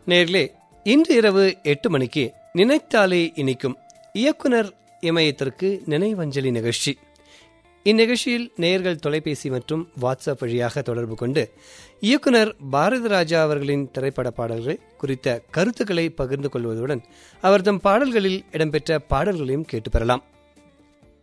நேர்களே, இன்று இரவு 8 மணிக்கு நினைத்தாலே இனிக்கும் இயக்குனர் இமயத்திற்கு நினைவஞ்சலி நிகழ்ச்சி. இந்நிகழ்ச்சியில் நேயர்கள் தொலைபேசி மற்றும் வாட்ஸ்அப் வழியாக தொடர்பு கொண்டு இயக்குனர் பாரதி ராஜா அவர்களின் திரைப்பட பாடல்கள் குறித்த கருத்துக்களை பகிர்ந்து கொள்வதுடன் அவர் தம் பாடல்களில் இடம்பெற்ற பாடல்களையும் கேட்டு பெறலாம்.